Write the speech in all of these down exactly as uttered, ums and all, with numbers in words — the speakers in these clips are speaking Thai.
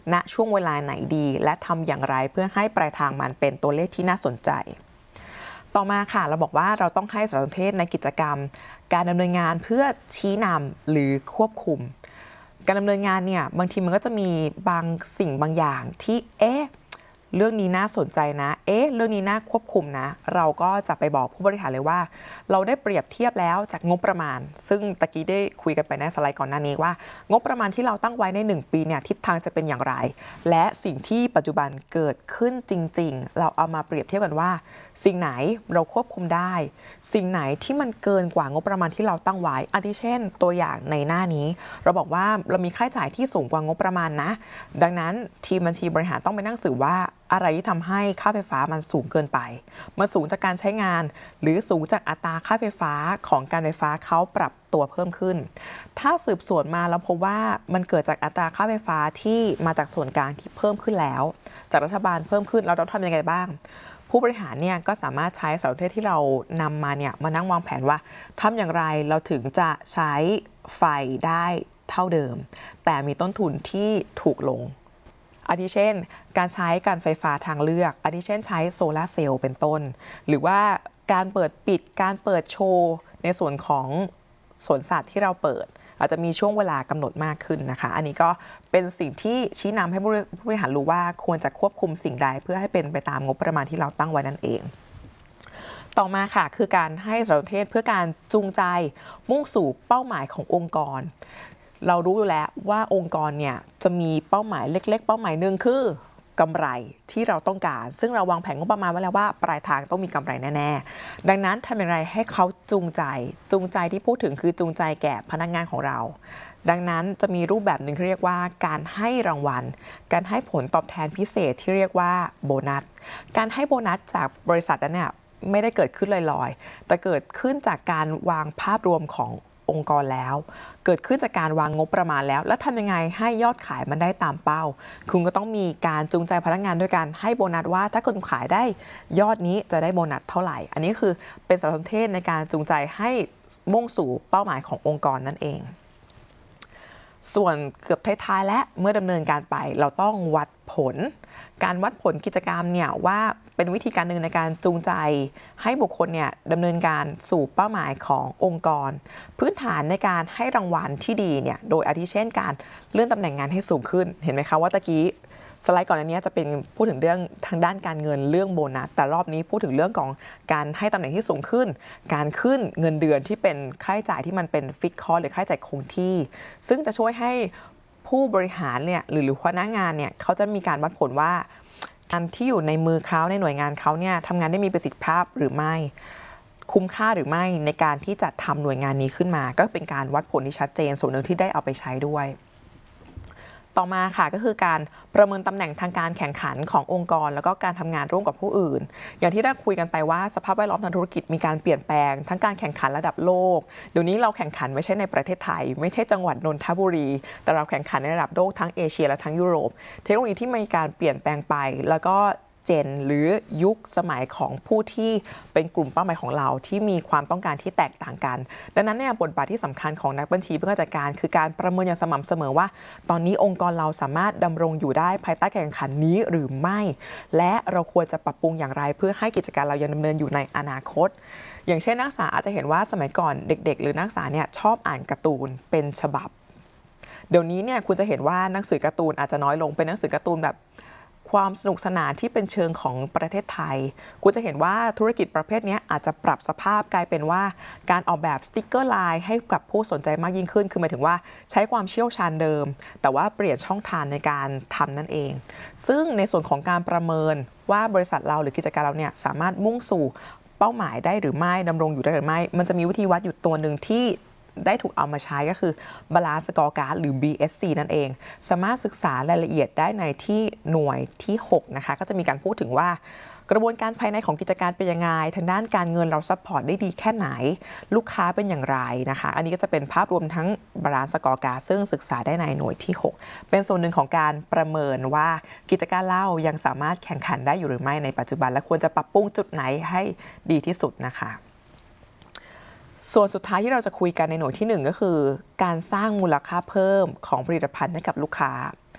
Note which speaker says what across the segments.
Speaker 1: ณช่วงเวลาไหนดีและทำอย่างไรเพื่อให้ปลายทางมันเป็นตัวเลขที่น่าสนใจต่อมาค่ะเราบอกว่าเราต้องให้สารสนเทศในกิจกรรมการดำเนินงานเพื่อชี้นำหรือควบคุมการดำเนินงานเนี่ยบางทีมันก็จะมีบางสิ่งบางอย่างที่เอ๊ะเรื่องนี้น่าสนใจนะเอ๊ะเรื่องนี้น่าควบคุมนะเราก็จะไปบอกผู้บริหารเลยว่าเราได้เปรียบเทียบแล้วจากงบประมาณซึ่งตะกี้ได้คุยกันไปในสไลด์ก่อนหน้านี้ว่างบประมาณที่เราตั้งไว้ในหนึ่งปีเนี่ยทิศทางจะเป็นอย่างไรและสิ่งที่ปัจจุบันเกิดขึ้นจริงๆเราเอามาเปรียบเทียบกันว่าสิ่งไหนเราควบคุมได้สิ่งไหนที่มันเกินกว่างบประมาณที่เราตั้งไว้อาทิเช่นตัวอย่างในหน้านี้เราบอกว่าเรามีค่าใช้จ่ายที่สูงกว่างบประมาณนะดังนั้นทีมบัญชีบริหารต้องไปนั่งสืบว่าอะไรที่ทำให้ค่าไฟฟ้ามันสูงเกินไปมันสูงจากการใช้งานหรือสูงจากอัตราค่าไฟฟ้าของการไฟฟ้าเขาปรับตัวเพิ่มขึ้นถ้าสืบสวนมาแล้วพบว่ามันเกิดจากอัตราค่าไฟฟ้าที่มาจากส่วนกลางที่เพิ่มขึ้นแล้วจากรัฐบาลเพิ่มขึ้นเราต้องทำยังไงบ้างผู้บริหารเนี่ยก็สามารถใช้สารสนเทศที่เรานำมาเนี่ยมานั่งวางแผนว่าทำอย่างไรเราถึงจะใช้ไฟได้เท่าเดิมแต่มีต้นทุนที่ถูกลงอาทิเช่นการใช้การไฟฟ้าทางเลือกอาทิเช่นใช้โซลาร์เซลล์เป็นต้นหรือว่าการเปิดปิดการเปิดโชว์ในส่วนของสวนสัตว์ที่เราเปิดอาจจะมีช่วงเวลากำหนดมากขึ้นนะคะอันนี้ก็เป็นสิ่งที่ชี้นำให้ผู้บริหารรู้ว่าควรจะควบคุมสิ่งใดเพื่อให้เป็นไปตามงบประมาณที่เราตั้งไว้นั่นเองต่อมาค่ะคือการให้สารสนเทศเพื่อการจูงใจมุ่งสู่เป้าหมายขององค์กรเรารู้อยู่แล้วว่าองค์กรเนี่ยจะมีเป้าหมายเล็กๆเป้าหมายหนึ่งคือกำไรที่เราต้องการซึ่งเราวางแผนงบประมาณไว้แล้วว่าปลายทางต้องมีกำไรแน่ๆดังนั้นทำอย่างไรให้เขาจูงใจจูงใจที่พูดถึงคือจูงใจแก่พนักงานของเราดังนั้นจะมีรูปแบบหนึ่งที่เรียกว่าการให้รางวัลการให้ผลตอบแทนพิเศษที่เรียกว่าโบนัสการให้โบนัสจากบริษัทนั้นเนี่ยไม่ได้เกิดขึ้นลอยๆแต่เกิดขึ้นจากการวางภาพรวมขององค์กรแล้วเกิดขึ้นจากการวางงบประมาณแล้วแล้วทำยังไงให้ยอดขายมันได้ตามเป้าคุณก็ต้องมีการจูงใจพนักงานด้วยการให้โบนัสว่าถ้าคุณขายได้ยอดนี้จะได้โบนัสเท่าไหร่อันนี้คือเป็นสารสนเทศในการจูงใจให้มุ่งสู่เป้าหมายขององค์กรนั่นเองส่วนเกือบท้ายๆและเมื่อดำเนินการไปเราต้องวัดผลการวัดผลกิจกรรมเนี่ยว่าเป็นวิธีการหนึ่งในการจูงใจให้บุคคลเนี่ยดำเนินการสู่เป้าหมายขององค์กรพื้นฐานในการให้รางวัลที่ดีเนี่ยโดยอาทิเช่นการเลื่อนตำแหน่งงานให้สูงขึ้นเห็นไหมคะว่าตะกี้สไลด์ก่อนอันนี้จะเป็นพูดถึงเรื่องทางด้านการเงินเรื่องโบนัสแต่รอบนี้พูดถึงเรื่องของการให้ตำแหน่งที่สูงขึ้นการขึ้นเงินเดือนที่เป็นค่าใช้จ่ายที่มันเป็นฟิกคอร์สหรือค่าใช้จ่ายคงที่ซึ่งจะช่วยให้ผู้บริหารเนี่ยหรือหรือพนักงานเนี่ยเขาจะมีการวัดผลว่าการที่อยู่ในมือเขาในหน่วยงานเขาเนี่ยทำงานได้มีประสิทธิภาพหรือไม่คุ้มค่าหรือไม่ในการที่จะทำหน่วยงานนี้ขึ้นมาก็เป็นการวัดผลที่ชัดเจนส่วนหนึ่งที่ได้เอาไปใช้ด้วยต่อมาค่ะก็คือการประเมินตำแหน่งทางการแข่งขันขององค์กรแล้วก็การทำงานร่วมกับผู้อื่นอย่างที่ได้คุยกันไปว่าสภาพแวดล้อมทางธุรกิจมีการเปลี่ยนแปลงทั้งการแข่งขันระดับโลกเดี๋ยวนี้เราแข่งขันไม่ใช่ในประเทศไทยไม่ใช่จังหวัดนนทบุรีแต่เราแข่งขันในระดับโลกทั้งเอเชียและทั้งยุโรปเทคโนโลยีที่มีการเปลี่ยนแปลงไปแล้วก็เจนหรือยุคสมัยของผู้ที่เป็นกลุ่มเป้าหมายของเราที่มีความต้องการที่แตกต่างกันดังนั้นเนี่ยบทบาทที่สำคัญของนักบัญชีผู้จัดการคือการประเมินอย่างสม่ำเสมอว่าตอนนี้องค์กรเราสามารถดำรงอยู่ได้ภายใต้การแข่งขันนี้หรือไม่และเราควรจะปรับปรุงอย่างไรเพื่อให้กิจการเรายังดำเนินอยู่ในอนาคตอย่างเช่นนักศึกษาอาจจะเห็นว่าสมัยก่อนเด็กๆหรือนักศึกษาเนี่ยชอบอ่านการ์ตูนเป็นฉบับเดี๋ยวนี้เนี่ยคุณจะเห็นว่าหนังสือการ์ตูนอาจจะน้อยลงเป็นหนังสือการ์ตูนแบบความสนุกสนานที่เป็นเชิงของประเทศไทยคุณจะเห็นว่าธุรกิจประเภทนี้อาจจะปรับสภาพกลายเป็นว่าการออกแบบสติ๊กเกอร์ไลน์ให้กับผู้สนใจมากยิ่งขึ้นคือหมายถึงว่าใช้ความเชี่ยวชาญเดิมแต่ว่าเปลี่ยนช่องทางในการทำนั่นเองซึ่งในส่วนของการประเมินว่าบริษัทเราหรือกิจการเราเนี่ยสามารถมุ่งสู่เป้าหมายได้หรือไม่ดำรงอยู่ได้หรือไม่มันจะมีวิธีวัดอยู่ตัวหนึ่งที่ได้ถูกเอามาใช้ก็คือ Balance Scorecard หรือ บี เอส ซี นั่นเองสามารถศึกษารายละเอียดได้ในที่หน่วยที่หกนะคะก็จะมีการพูดถึงว่ากระบวนการภายในของกิจการเป็นยังไงทางด้านการเงินเราซัพพอร์ตได้ดีแค่ไหนลูกค้าเป็นอย่างไรนะคะอันนี้ก็จะเป็นภาพรวมทั้ง Balance Scorecard ซึ่งศึกษาได้ในหน่วยที่หกเป็นส่วนหนึ่งของการประเมินว่ากิจการเรายังสามารถแข่งขันได้อยู่หรือไม่ในปัจจุบันและควรจะปรับปรุงจุดไหนให้ดีที่สุดนะคะส่วนสุดท้ายที่เราจะคุยกันในหน่วยที่หนึ่งก็คือการสร้างมูลค่าเพิ่มของผลิตภัณฑ์ให้กับลูกค้า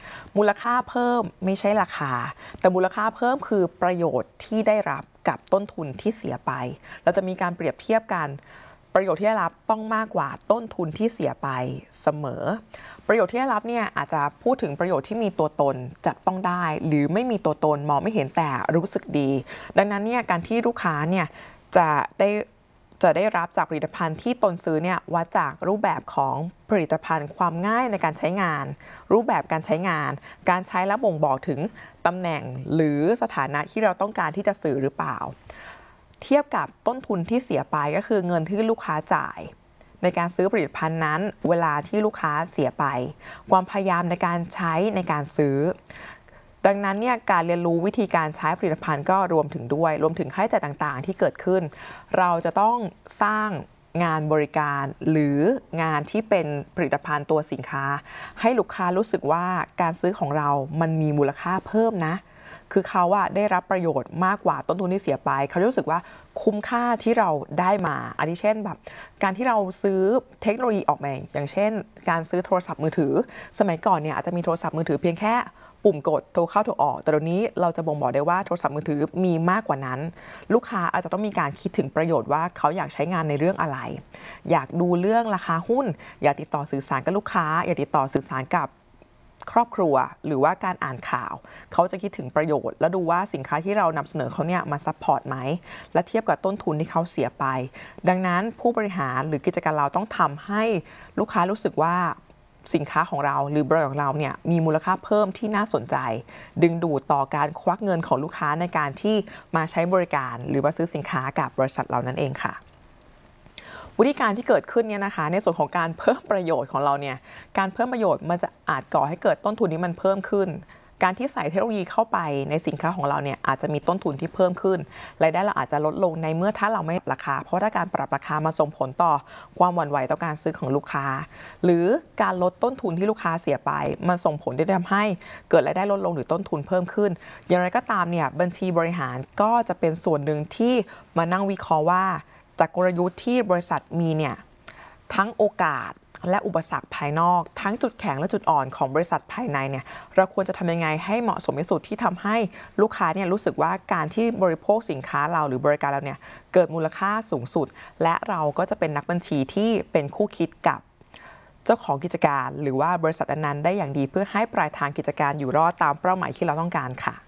Speaker 1: มูลค่าเพิ่มไม่ใช่ราคาแต่มูลค่าเพิ่มคือประโยชน์ที่ได้รับกับต้นทุนที่เสียไปเราจะมีการเปรียบเทียบกันประโยชน์ที่ได้รับต้องมากกว่าต้นทุนที่เสียไปเสมอประโยชน์ที่ได้รับเนี่ยอาจจะพูดถึงประโยชน์ที่มีตัวตนจับต้องได้หรือไม่มีตัวตนมองไม่เห็นแต่รู้สึกดีดังนั้นเนี่ยการที่ลูกค้าเนี่ยจะได้จะได้รับจากผลิตภัณฑ์ที่ตนซื้อเนี่ยวัดจากรูปแบบของผลิตภัณฑ์ความง่ายในการใช้งานรูปแบบการใช้งานการใช้และบ่งบอกถึงตำแหน่งหรือสถานะที่เราต้องการที่จะสื่อหรือเปล่าเทียบกับต้นทุนที่เสียไปก็คือเงินที่ลูกค้าจ่ายในการซื้อผลิตภัณฑ์นั้นเวลาที่ลูกค้าเสียไปความพยายามในการใช้ในการซื้อดังนั้นเนี่ยการเรียนรู้วิธีการใช้ผลิตภัณฑ์ก็รวมถึงด้วยรวมถึงค่าใช้จ่ายต่างๆที่เกิดขึ้นเราจะต้องสร้างงานบริการหรืองานที่เป็นผลิตภัณฑ์ตัวสินค้าให้ลูกค้ารู้สึกว่าการซื้อของเรามันมีมูลค่าเพิ่มนะคือเขาอะได้รับประโยชน์มากกว่าต้นทุนที่เสียไปเขารู้สึกว่าคุ้มค่าที่เราได้มาอาทิเช่นแบบการที่เราซื้อเทคโนโลยีออกมาอย่างเช่นการซื้อโทรศัพท์มือถือสมัยก่อนเนี่ยอาจจะมีโทรศัพท์มือถือเพียงแค่ปุ่มกดโทรเข้าโทรออกแต่ตอนนี้เราจะบ่งบอกได้ว่าโทรศัพท์มือถือมีมากกว่านั้นลูกค้าอาจจะต้องมีการคิดถึงประโยชน์ว่าเขาอยากใช้งานในเรื่องอะไรอยากดูเรื่องราคาหุ้นอยากติดต่อสื่อสารกับลูกค้าอยากติดต่อสื่อสารกับครอบครัวหรือว่าการอ่านข่าวเขาจะคิดถึงประโยชน์แล้วดูว่าสินค้าที่เรานำเสนอเขาเนี่ยมาซัพพอร์ตไหมและเทียบกับต้นทุนที่เขาเสียไปดังนั้นผู้บริหารหรือกิจการเราต้องทำให้ลูกค้ารู้สึกว่าสินค้าของเราหรือบริษัทของเราเนี่ยมีมูลค่าเพิ่มที่น่าสนใจดึงดูดต่อการควักเงินของลูกค้าในการที่มาใช้บริการหรือว่าซื้อสินค้ากับบริษัทเรานั่นเองค่ะวิธีการที่เกิดขึ้นเนี่ยนะคะในส่วนของการเพิ่มประโยชน์ของเราเนี่ยการเพิ่มประโยชน์มันจะอาจก่อให้เกิดต้นทุนที่มันเพิ่มขึ้นการที่ใส่เทคโนโลยีเข้าไปในสินค้าของเราเนี่ยอาจจะมีต้นทุนที่เพิ่มขึ้นรายได้เราอาจจะลดลงในเมื่อถ้าเราไม่ปรับราคาเพราะถ้าการปรับราคามาส่งผลต่อความหวั่นไหวต่อการซื้อของลูกค้าหรือการลดต้นทุนที่ลูกค้าเสียไปมันส่งผลที่จะทำให้เกิดรายได้ลดลงหรือต้นทุนเพิ่มขึ้นอย่างไรก็ตามเนี่ยบัญชีบริหารก็จะเป็นส่วนหนึ่งที่มานั่งวิเคราะห์ว่าจากกลยุทธ์ที่บริษัทมีเนี่ยทั้งโอกาสและอุปสรรคภายนอกทั้งจุดแข็งและจุดอ่อนของบริษัทภายในเนี่ยเราควรจะทำยังไงให้เหมาะสมที่สุดที่ทำให้ลูกค้าเนี่ยรู้สึกว่าการที่บริโภคสินค้าเราหรือบริการเราเนี่ยเกิดมูลค่าสูงสุดและเราก็จะเป็นนักบัญชีที่เป็นคู่คิดกับเจ้าของกิจการหรือว่าบริษัทนั้นได้อย่างดีเพื่อให้ปลายทางกิจการอยู่รอดตามเป้าหมายที่เราต้องการค่ะ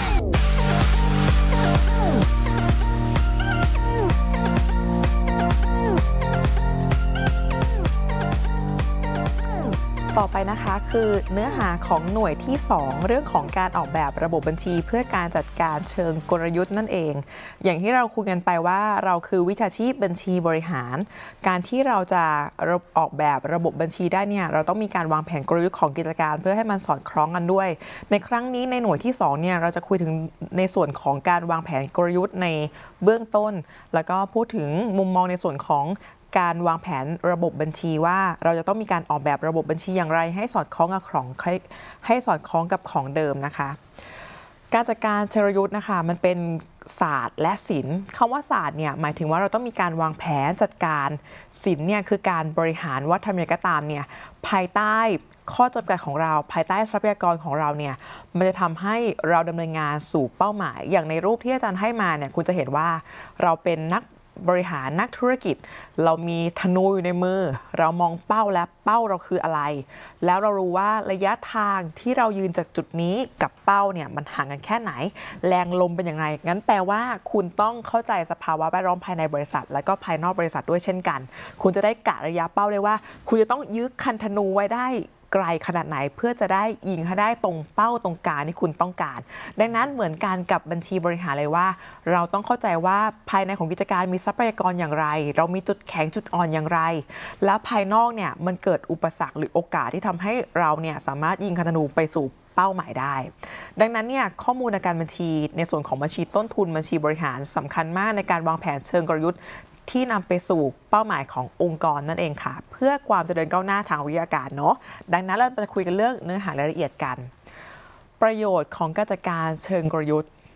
Speaker 1: ต่อไปนะคะคือเนื้อหาของหน่วยที่สองเรื่องของการออกแบบระบบบัญชีเพื่อการจัดการเชิงกลยุทธ์นั่นเองอย่างที่เราคุยกันไปว่าเราคือวิชาชีพบัญชีบริหารการที่เราจะออกแบบระบบบัญชีได้เนี่ยเราต้องมีการวางแผนกลยุทธ์ของกิจการเพื่อให้มันสอดคล้องกันด้วยในครั้งนี้ในหน่วยที่สองเนี่ยเราจะคุยถึงในส่วนของการวางแผนกลยุทธ์ในเบื้องต้นแล้วก็พูดถึงมุมมองในส่วนของการวางแผนระบบบัญชีว่าเราจะต้องมีการออกแบบระบบบัญชีอย่างไรให้สอดคล้องกับของให้สอดคล้องกับของเดิมนะคะการจัดการเชิงกลยุทธ์นะคะมันเป็นศาสตร์และศิลป์คำว่าศาสตร์เนี่ยหมายถึงว่าเราต้องมีการวางแผนจัดการศิลป์เนี่ยคือการบริหารว่าทำยังไงก็ตามเนี่ยภายใต้ข้อจำกัดของเราภายใต้ทรัพยากรของเราเนี่ยมันจะทำให้เราดำเนินงานสู่เป้าหมายอย่างในรูปที่อาจารย์ให้มาเนี่ยคุณจะเห็นว่าเราเป็นนักบริหารนักธุรกิจเรามีธนูอยู่ในมือเรามองเป้าและเป้าเราคืออะไรแล้วเรารู้ว่าระยะทางที่เรายืนจากจุดนี้กับเป้าเนี่ยมันห่างกันแค่ไหนแรงลมเป็นอย่างไรงั้นแปลว่าคุณต้องเข้าใจสภาวะแวดล้อมภายในบริษัทและก็ภายนอกบริษัทด้วยเช่นกันคุณจะได้กะระยะเป้าได้ว่าคุณจะต้องยึดคันธนูไว้ได้ไกลขนาดไหนเพื่อจะได้ยิงให้ได้ตรงเป้าตรงกลางที่คุณต้องการดังนั้นเหมือนกันกับบัญชีบริหารเลยว่าเราต้องเข้าใจว่าภายในของกิจการมีทรัพยากรอย่างไรเรามีจุดแข็งจุดอ่อนอย่างไรแล้วภายนอกเนี่ยมันเกิดอุปสรรคหรือโอกาสที่ทำให้เราเนี่ยสามารถยิงคันธนูไปสู่เป้าหมายได้ดังนั้นเนี่ยข้อมูลในการบัญชีในส่วนของบัญชีต้นทุนบัญชีบริหารสำคัญมากในการวางแผนเชิงกลยุทธ์ที่นำไปสู่เป้าหมายขององค์กรนั่นเองค่ะเพื่อความเจริญก้าวหน้าทางวิทยาการเนาะดังนั้นเราจะคุยกันเรื่องเนื้อหารายละเอียดกันประโยชน์ของการจัดการเชิงกลยุทธ์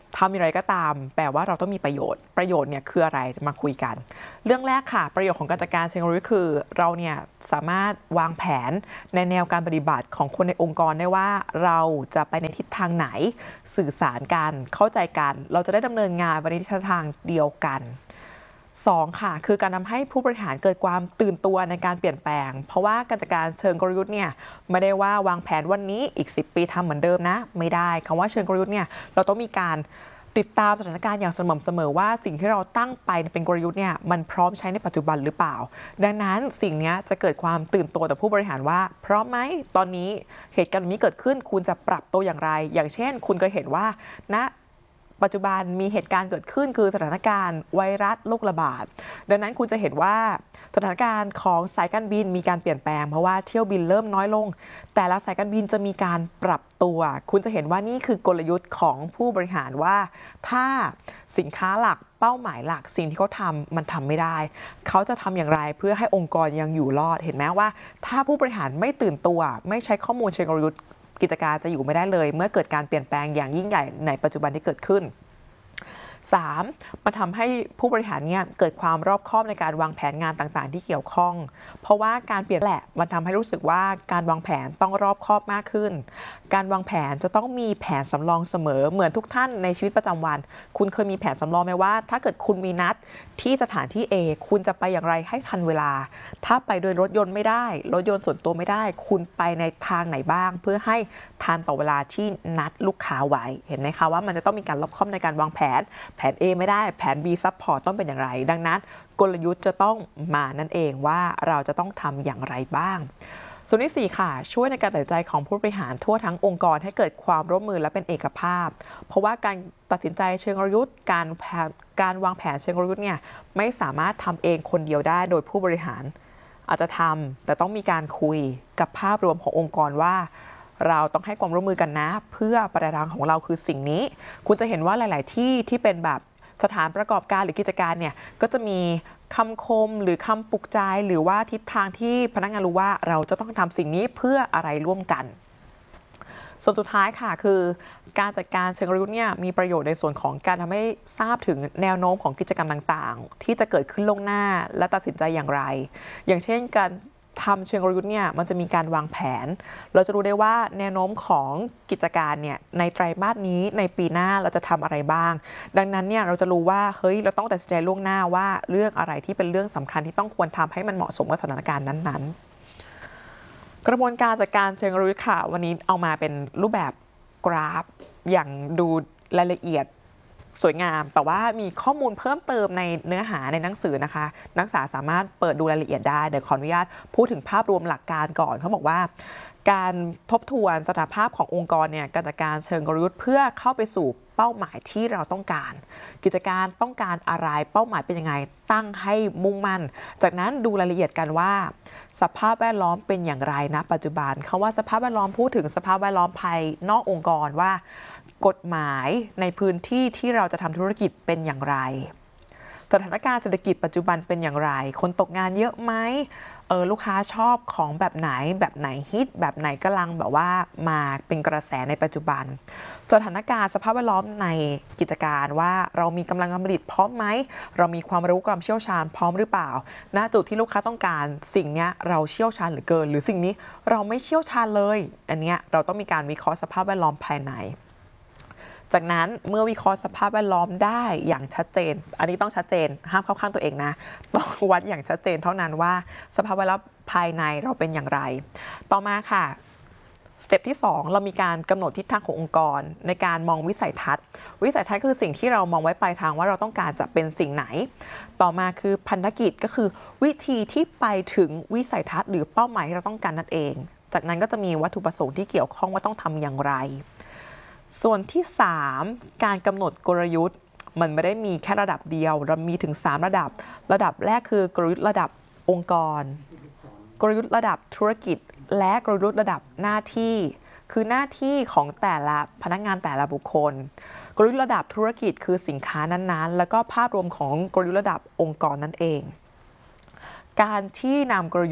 Speaker 1: ทำอะไรก็ตามแปลว่าเราต้องมีประโยชน์ประโยชน์เนี่ยคืออะไรมาคุยกันเรื่องแรกค่ะประโยชน์ของการจัดการเชิงรุกคือเราเนี่ยสามารถวางแผนในแนวการปฏิบัติของคนในองค์กรได้ว่าเราจะไปในทิศทางไหนสื่อสารกันเข้าใจกันเราจะได้ดำเนินงานไปในทิศทางเดียวกันสองค่ะคือการทำให้ผู้บริหารเกิดความตื่นตัวในการเปลี่ยนแปลงเพราะว่าการจัดการเชิงกลยุทธ์เนี่ยไม่ได้ว่าวางแผนวันนี้อีกสิบปีทำเหมือนเดิมนะไม่ได้คำว่าเชิงกลยุทธ์เนี่ยเราต้องมีการติดตามสถานการณ์อย่างสม่ำเสมอว่าสิ่งที่เราตั้งไปเป็นกลยุทธ์เนี่ยมันพร้อมใช้ในปัจจุบันหรือเปล่าดังนั้นสิ่งนี้จะเกิดความตื่นตัวต่อผู้บริหารว่าพร้อมไหมตอนนี้เหตุการณ์นี้เกิดขึ้นคุณจะปรับตัวอย่างไรอย่างเช่นคุณเคยเห็นว่าณปัจจุบันมีเหตุการณ์เกิดขึ้นคือสถานการณ์ไวรัสโรคระบาดดังนั้นคุณจะเห็นว่าสถานการณ์ของสายการบินมีการเปลี่ยนแปลงเพราะว่าเที่ยวบินเริ่มน้อยลงแต่ละสายการบินจะมีการปรับตัวคุณจะเห็นว่านี่คือกลยุทธ์ของผู้บริหารว่าถ้าสินค้าหลักเป้าหมายหลักสิ่งที่เขาทำมันทำไม่ได้เขาจะทำอย่างไรเพื่อให้องค์กรยังอยู่รอดเห็นไหมว่าถ้าผู้บริหารไม่ตื่นตัวไม่ใช้ข้อมูลเชิงกลยุทธ์กิจการจะอยู่ไม่ได้เลยเมื่อเกิดการเปลี่ยนแปลงอย่างยิ่งใหญ่ในปัจจุบันที่เกิดขึ้นสามมันทำให้ผู้บริหารเนี่ยเกิดความรอบคอบในการวางแผนงานต่างๆที่เกี่ยวข้องเพราะว่าการเปลี่ยนแหละมันทำให้รู้สึกว่าการวางแผนต้องรอบคอบมากขึ้นการวางแผนจะต้องมีแผนสำรองเสมอเหมือนทุกท่านในชีวิตประจำวันคุณเคยมีแผนสำรองไหมว่าถ้าเกิดคุณมีนัดที่สถานที่ A คุณจะไปอย่างไรให้ทันเวลาถ้าไปโดยรถยนต์ไม่ได้รถยนต์ส่วนตัวไม่ได้คุณไปในทางไหนบ้างเพื่อให้ทันต่อเวลาที่นัดลูกค้าไว้เห็นไหมคะว่ามันจะต้องมีการรอบคอบในการวางแผนแผน A ไม่ได้แผน B support ต้องเป็นอย่างไรดังนั้นกลยุทธ์จะต้องมานั่นเองว่าเราจะต้องทำอย่างไรบ้างส่วนที่สี่ค่ะช่วยในการตัดสินใจของผู้บริหารทั่วทั้งองค์กรให้เกิดความร่วมมือและเป็นเอกภาพเพราะว่าการตัดสินใจเชิงกลยุทธ์การการวางแผนเชิงกลยุทธ์เนี่ยไม่สามารถทำเองคนเดียวได้โดยผู้บริหารอาจจะทำแต่ต้องมีการคุยกับภาพรวมขององค์กรว่าเราต้องให้ความร่วมมือกันนะเพื่อปลายทางของเราคือสิ่งนี้คุณจะเห็นว่าหลายๆที่ที่เป็นแบบสถานประกอบการหรือกิจการเนี่ยก็จะมีคำคมหรือคำปลุกใจหรือว่าทิศทางที่พนักงานรู้ว่าเราจะต้องทำสิ่งนี้เพื่ออะไรร่วมกันส่วนสุดท้ายค่ะคือการจัดการเชิงกลยุทธ์เนี่ยมีประโยชน์ในส่วนของการทำให้ทราบถึงแนวโน้มของกิจกรรมต่างๆที่จะเกิดขึ้นล่วงหน้าและตัดสินใจอย่างไรอย่างเช่นการทำเชิงกลยุทธ์เนี่ยมันจะมีการวางแผนเราจะรู้ได้ว่าแนวโน้มของกิจการเนี่ยในไตรมาสนี้ในปีหน้าเราจะทำอะไรบ้างดังนั้นเนี่ยเราจะรู้ว่าเฮ้ยเราต้องตัดสินใจล่วงหน้าว่าเรื่องอะไรที่เป็นเรื่องสำคัญที่ต้องควรทำให้มันเหมาะสมกับสถานการณ์นั้นๆกระบวนการจัดการเชิงกลยุทธ์ค่ะวันนี้เอามาเป็นรูปแบบกราฟอย่างดูรายละเอียดสวยงามแต่ว่ามีข้อมูลเพิ่มเติมในเนื้อหาในหนังสือนะคะนักศึกษาสามารถเปิดดูรายละเอียดได้เดี๋ยวขออนุญาตพูดถึงภาพรวมหลักการก่อนเขาบอกว่าการทบทวนสถานภาพขององค์กรเนี่ยการจัดการเชิงกลยุทธ์เพื่อเข้าไปสู่เป้าหมายที่เราต้องการกิจการต้องการอะไรเป้าหมายเป็นยังไงตั้งให้มุ่งมั่นจากนั้นดูรายละเอียดกันว่าสภาพแวดล้อมเป็นอย่างไรนะปัจจุบันคำว่าสภาพแวดล้อมพูดถึงสภาพแวดล้อมภายนอกองค์กรว่ากฎหมายในพื้นที่ที่เราจะทำธุรกิจเป็นอย่างไรสถานการณ์เศรษฐกิจปัจจุบันเป็นอย่างไรคนตกงานเยอะไหมเออลูกค้าชอบของแบบไหนแบบไหนฮิตแบบไหนกำลังแบบว่ามาเป็นกระแสในปัจจุบันสถานการณ์สภาพแวดล้อมในกิจการว่าเรามีกำลังการผลิตพร้อมไหมเรามีความรู้ความเชี่ยวชาญพร้อมหรือเปล่าณจุดที่ลูกค้าต้องการสิ่งนี้เราเชี่ยวชาญหรือเกินหรือสิ่งนี้เราไม่เชี่ยวชาญเลยอันนี้เราต้องมีการวิเคราะห์สภาพแวดล้อมภายในจากนั้นเมื่อวิเคราะห์สภาพแวดล้อมได้อย่างชัดเจนอันนี้ต้องชัดเจนห้ามเข้าข้างตัวเองนะต้องวัดอย่างชัดเจนเท่านั้นว่าสภาพแวดล้อมภายในเราเป็นอย่างไรต่อมาค่ะสเต็ปที่สองเรามีการกำหนดทิศทางขององค์กรในการมองวิสัยทัศน์วิสัยทัศน์คือสิ่งที่เรามองไว้ปลายทางว่าเราต้องการจะเป็นสิ่งไหนต่อมาคือพันธกิจก็คือวิธีที่ไปถึงวิสัยทัศน์หรือเป้าหมายที่เราต้องการนั่นเองจากนั้นก็จะมีวัตถุประสงค์ที่เกี่ยวข้องว่าต้องทำอย่างไรส่วนที่สามการกำหนดกลยุทธ์มันไม่ได้มีแค่ระดับเดียวเรามีถึงสามระดับระดับแรกคือกลยุทธ์ระดับองค์กรกลยุทธ์ระดับธุรกิจและกลยุทธ์ระดับหน้าที่คือหน้าที่ของแต่ละพนักงานแต่ละบุคคลกลยุทธ์ระดับธุรกิจคือสินค้านั้นๆแล้วก็ภาพรวมของกลยุทธ์ระดับองค์กรนั่นเองการที่นำกลยุทธ์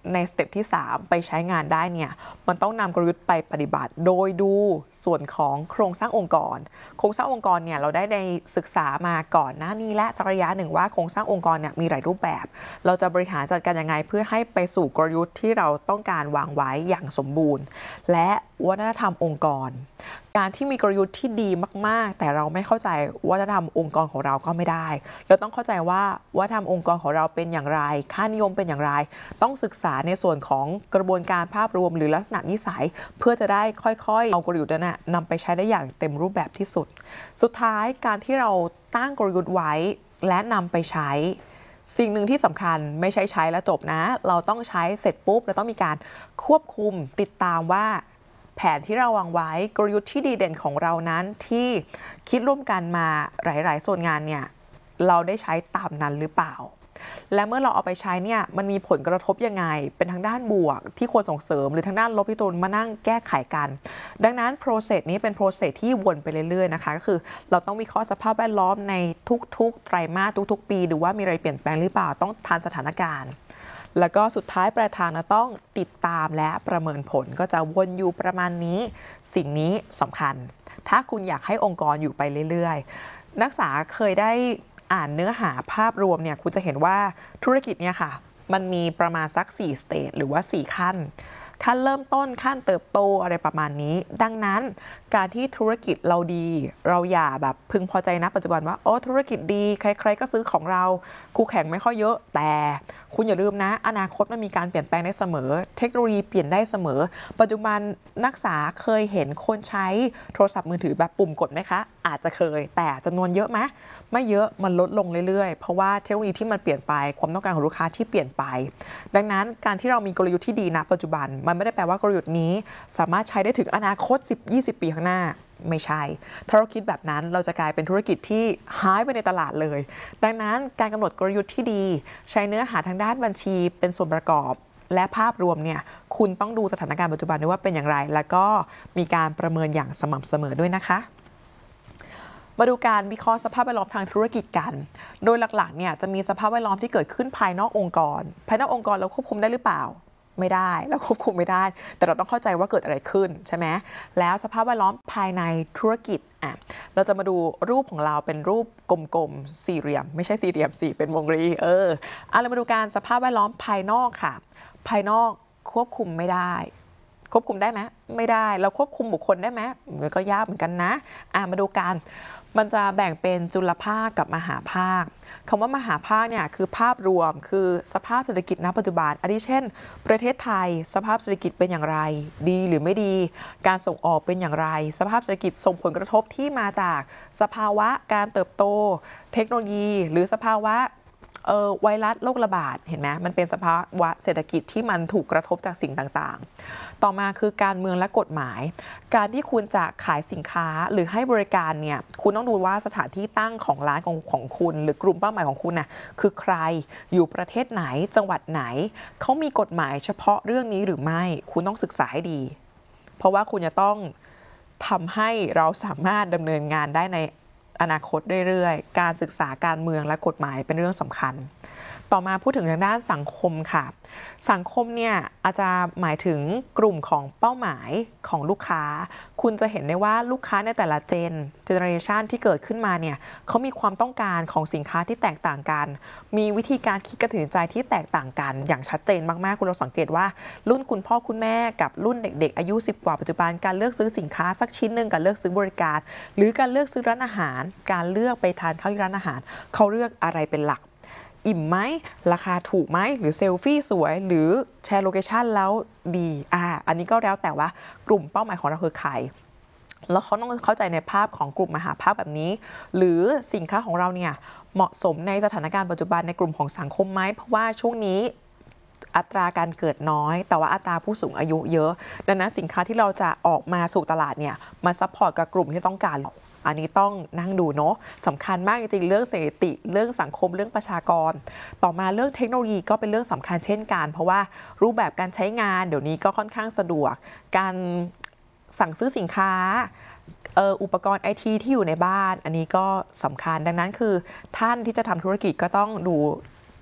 Speaker 1: ในสเต็ปที่สามไปใช้งานได้เนี่ยมันต้องนำกลยุทธ์ไปปฏิบัติโดยดูส่วนของโครงสร้างองค์กรโครงสร้างองค์กรเนี่ยเราได้ในศึกษามาก่อนหน้านี้และสักระยะหนึ่งว่าโครงสร้างองค์กรเนี่ยมีหลายรูปแบบเราจะบริหารจัดการยังไงเพื่อให้ไปสู่กลยุทธ์ที่เราต้องการวางไว้อย่างสมบูรณ์และวัฒนธรรมองค์กรการที่มีกลยุทธ์ที่ดีมากๆแต่เราไม่เข้าใจวัฒนธรรมองค์กรของเราก็ไม่ได้เราต้องเข้าใจว่าวัฒนธรรมองค์กรของเราเป็นอย่างไรค่านิยมเป็นอย่างไรต้องศึกษาในส่วนของกระบวนการภาพรวมหรือลักษณะนิสัยเพื่อจะได้ค่อยๆเอากลยุทธ์นั้นนะนำไปใช้ได้อย่างเต็มรูปแบบที่สุดสุดท้ายการที่เราตั้งกลยุทธ์ไว้และนำไปใช้สิ่งหนึ่งที่สำคัญไม่ใช่ใช้แล้วจบนะเราต้องใช้เสร็จปุ๊บเราต้องมีการควบคุมติดตามว่าแผนที่เราวางไว้กลยุทธ์ที่ดีเด่นของเรานั้นที่คิดร่วมกันมาหลายๆส่วนงานเนี่ยเราได้ใช้ตามนั้นหรือเปล่าและเมื่อเราเอาไปใช้เนี่ยมันมีผลกระทบยังไงเป็นทางด้านบวกที่ควรส่งเสริมหรือทางด้านลบที่ตนมานั่งแก้ไขกันดังนั้น process นี้เป็น process ที่วนไปเรื่อยๆนะคะก็คือเราต้องวิเคราะห์สภาพแวดล้อมในทุกๆไตรมาสทุกๆปีดูว่ามีอะไรเปลี่ยนแปลงหรือเปล่าต้องทันสถานการณ์แล้วก็สุดท้ายปลายทางนะต้องติดตามและประเมินผลก็จะวนอยู่ประมาณนี้สิ่งนี้สำคัญถ้าคุณอยากให้องค์กรอยู่ไปเรื่อยๆนักศึกษาเคยได้อ่านเนื้อหาภาพรวมเนี่ยคุณจะเห็นว่าธุรกิจเนี่ยค่ะมันมีประมาณสักสี่สเตจหรือว่าสี่ขั้นขั้นเริ่มต้นขั้นเติบโตอะไรประมาณนี้ดังนั้นการที่ธุรกิจเราดีเราอย่าแบบพึงพอใจนะปัจจุบันว่าโอ้ธุรกิจดีใครๆก็ซื้อของเราคู่แข่งไม่ค่อยเยอะแต่คุณอย่าลืมนะอนาคตมันมีการเปลี่ยนแปลงได้เสมอเทคโนโลยีเปลี่ยนได้เสมอปัจจุบันนักศึกษาเคยเห็นคนใช้โทรศัพท์มือถือแบบปุ่มกดไหมคะอาจจะเคยแต่จำนวนเยอะไหมไม่เยอะมันลดลงเรื่อยๆเพราะว่าเทคโนโลยีที่มันเปลี่ยนไปความต้องการของลูกค้าที่เปลี่ยนไปดังนั้นการที่เรามีกลยุทธ์ที่ดีณปัจจุบันมันไม่ได้แปลว่ากลยุทธ์นี้สามารถใช้ได้ถึงอนาคต สิบถึงยี่สิบ ปีข้างหน้าไม่ใช่ถ้าเราคิดแบบนั้นเราจะกลายเป็นธุรกิจที่หายไปในตลาดเลยดังนั้นการกำหนดกลยุทธ์ที่ดีใช้เนื้อหาทางด้านบัญชีเป็นส่วนประกอบและภาพรวมเนี่ยคุณต้องดูสถานการณ์ปัจจุบันด้วยว่าเป็นอย่างไรแล้วก็มีการประเมินอย่างสม่ำเสมอด้วยนะคะมาดูการวิเคราะห์สภาพแวดล้อมทางธุรกิจกันโดยหลักๆเนี่ยจะมีสภาพแวดล้อมที่เกิดขึ้นภายนอกองค์กรภายนอกองค์กรเราควบคุมได้หรือเปล่าไม่ได้เราควบคุมไม่ได้แต่เราต้องเข้าใจว่าเกิดอะไรขึ้นใช่ไหมแล้วสภาพแวดล้อมภายในธุรกิจอ่ะเราจะมาดูรูปของเราเป็นรูปกลมๆสี่เหลี่ยมไม่ใช่สี่เหลี่ยมสี่เป็นวงรีเอออ่ะเรามาดูการสภาพแวดล้อมภายนอกค่ะภายนอกควบคุมไม่ได้ควบคุมได้ไหมไม่ได้เราควบคุมบุคคลได้ไหมมันก็ยากเหมือนกันนะอ่ะมาดูกันมันจะแบ่งเป็นจุลภาคกับมหาภาคคำว่ามหาภาคเนี่ยคือภาพรวมคือสภาพเศรษฐกิจณปัจจุบันอาทิเช่นประเทศไทยสภาพเศรษฐกิจเป็นอย่างไรดีหรือไม่ดีการส่งออกเป็นอย่างไรสภาพเศรษฐกิจส่งผลกระทบที่มาจากสภาวะการเติบโตเทคโนโลยีหรือสภาวะเอ่อไวรัสโรคระบาดเห็นไหมมันเป็นสภาวะเศรษฐกิจที่มันถูกกระทบจากสิ่งต่างๆต่อมาคือการเมืองและกฎหมายการที่คุณจะขายสินค้าหรือให้บริการเนี่ยคุณต้องดูว่าสถานที่ตั้งของร้านของของคุณหรือกลุ่มเป้าหมายของคุณน่ะคือใครอยู่ประเทศไหนจังหวัดไหนเขามีกฎหมายเฉพาะเรื่องนี้หรือไม่คุณต้องศึกษาให้ดีเพราะว่าคุณจะต้องทำให้เราสามารถดำเนินงานได้ในอนาคตเรื่อยๆการศึกษาการเมืองและกฎหมายเป็นเรื่องสำคัญต่อมาพูดถึงทางด้านสังคมค่ะสังคมเนี่ยอาจจะหมายถึงกลุ่มของเป้าหมายของลูกค้าคุณจะเห็นได้ว่าลูกค้าในแต่ละเจนเจเนอเรชันที่เกิดขึ้นมาเนี่ยเขามีความต้องการของสินค้าที่แตกต่างกันมีวิธีการคิดกระถือใจที่แตกต่างกันอย่างชัดเจนมากๆคุณเราสังเกตว่ารุ่นคุณพ่อคุณแม่กับรุ่นเด็กๆอายุสิบกว่าปัจจุบันการเลือกซื้อสินค้าสักชิ้นหนึ่งการเลือกซื้อบริการหรือการเลือกซื้อร้านอาหารการเลือกไปทานข้าวที่ร้านอาหารเขาเลือกอะไรเป็นหลักอิ่มไหมราคาถูกไหมหรือเซลฟี่สวยหรือแชร์โลเคชันแล้วดีอ่าอันนี้ก็แล้วแต่ว่ากลุ่มเป้าหมายของเราคือใครแล้วเขาต้องเข้าใจในภาพของกลุ่มมหาภาคแบบนี้หรือสินค้าของเราเนี่ยเหมาะสมในสถานการณ์ปัจจุบันในกลุ่มของสังคมไหมเพราะว่าช่วงนี้อัตราการเกิดน้อยแต่ว่าอัตราผู้สูงอายุเยอะดังนั้นสินค้าที่เราจะออกมาสู่ตลาดเนี่ยมาซัพพอร์ตกับกลุ่มที่ต้องการอันนี้ต้องนั่งดูเนาะสำคัญมากจริงๆเรื่องเศรษฐกิจเรื่องสังคมเรื่องประชากรต่อมาเรื่องเทคโนโลยีก็เป็นเรื่องสำคัญเช่นกันเพราะว่ารูปแบบการใช้งานเดี๋ยวนี้ก็ค่อนข้างสะดวกการสั่งซื้อสินค้าอุปกรณ์ไอทีที่อยู่ในบ้านอันนี้ก็สำคัญดังนั้นคือท่านที่จะทำธุรกิจก็ต้องดู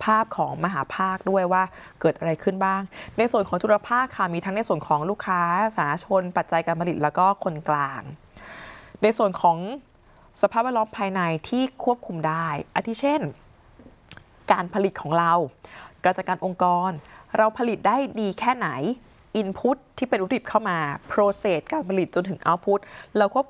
Speaker 1: ภาพของมหาภาคด้วยว่าเกิดอะไรขึ้นบ้างในส่วนของจุลภาคค่ะมีทั้งในส่วนของลูกค้าสาธารณชนปัจจัยการผลิตแล้วก็คนกลางในส่วนของสภาพแวดล้อมภายในที่ควบคุมได้อาทิเช่นการผลิตของเราการจัดการองค์กรเราผลิตได้ดีแค่ไหน Input ที่เป็นวัตถุดิบเข้ามา Process การผลิตจนถึง Output เราควบ